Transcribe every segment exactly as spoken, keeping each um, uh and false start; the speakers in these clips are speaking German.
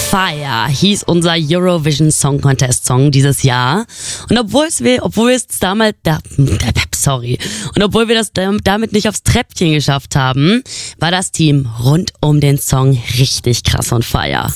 Fire hieß unser Eurovision Song Contest Song dieses Jahr. Und obwohl es wir, obwohl wir es damals, da, sorry, und obwohl wir das damit nicht aufs Treppchen geschafft haben, war das Team rund um den Song richtig krass on fire.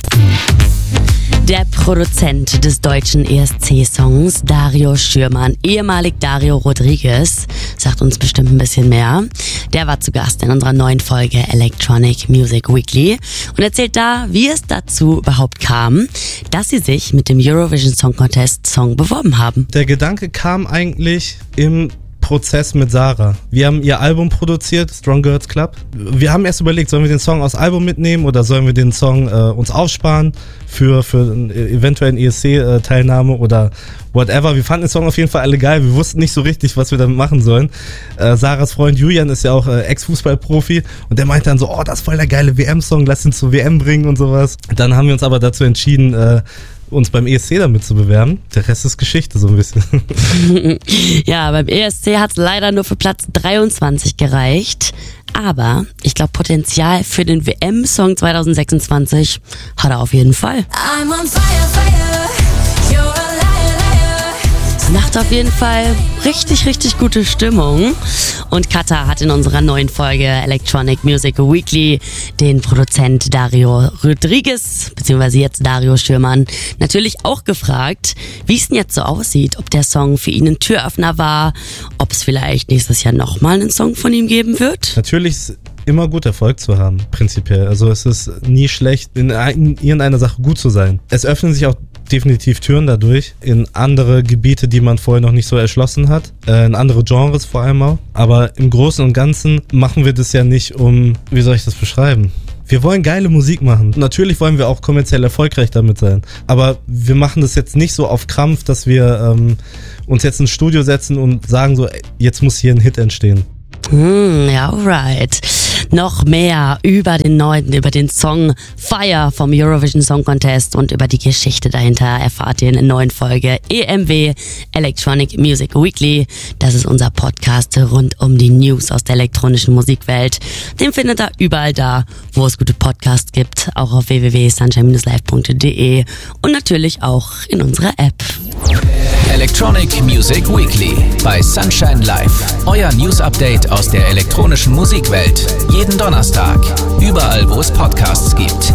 Der Produzent des deutschen E S C-Songs, Dario Schürmann, ehemalig Dario Rodriguez, sagt uns bestimmt ein bisschen mehr. Der war zu Gast in unserer neuen Folge Electronic Music Weekly und erzählt da, wie es dazu überhaupt kam, dass sie sich mit dem Eurovision Song Contest Song beworben haben. Der Gedanke kam eigentlich im Prozess mit Sarah. Wir haben ihr Album produziert, Strong Girls Club. Wir haben erst überlegt, sollen wir den Song aus Album mitnehmen oder sollen wir den Song äh, uns aufsparen für, für eventuell eine E S C-Teilnahme oder whatever. Wir fanden den Song auf jeden Fall alle geil. Wir wussten nicht so richtig, was wir damit machen sollen. Äh, Sarahs Freund Julian ist ja auch äh, Ex-Fußballprofi und der meinte dann so, oh, das ist voll der geile W M-Song, lass ihn zur W M bringen und sowas. Dann haben wir uns aber dazu entschieden, äh, uns beim E S C damit zu bewerben. Der Rest ist Geschichte, so ein bisschen. Ja, beim E S C hat es leider nur für Platz dreiundzwanzig gereicht. Aber ich glaube, Potenzial für den W M-Song zwanzig sechsundzwanzig hat er auf jeden Fall. I'm on fire, fire. You're a liar, liar. Es macht auf jeden Fall richtig, richtig gute Stimmung. Und Katha hat in unserer neuen Folge Electronic Music Weekly den Produzent Dario Rodriguez, beziehungsweise jetzt Dario Schürmann, natürlich auch gefragt, wie es denn jetzt so aussieht, ob der Song für ihn ein Türöffner war, ob es vielleicht nächstes Jahr nochmal einen Song von ihm geben wird. Natürlich ist immer gut, Erfolg zu haben, prinzipiell. Also es ist nie schlecht, in irgendeiner Sache gut zu sein. Es öffnen sich auch definitiv Türen dadurch in andere Gebiete, die man vorher noch nicht so erschlossen hat, äh, in andere Genres vor allem auch. Aber im Großen und Ganzen machen wir das ja nicht um, wie soll ich das beschreiben? Wir wollen geile Musik machen. Natürlich wollen wir auch kommerziell erfolgreich damit sein. Aber wir machen das jetzt nicht so auf Krampf, dass wir ähm, uns jetzt ins Studio setzen und sagen so, ey, jetzt muss hier ein Hit entstehen. Hm, ja, alright. Noch mehr über den neuen, über den Song Fire vom Eurovision Song Contest und über die Geschichte dahinter erfahrt ihr in der neuen Folge E M W Electronic Music Weekly. Das ist unser Podcast rund um die News aus der elektronischen Musikwelt. Den findet ihr überall da, wo es gute Podcasts gibt, auch auf w w w punkt sunshine dash live punkt d e und natürlich auch in unserer App. Electronic Music Weekly bei Sunshine Live. Euer News-Update aus der elektronischen Musikwelt. Jeden Donnerstag. Überall, wo es Podcasts gibt.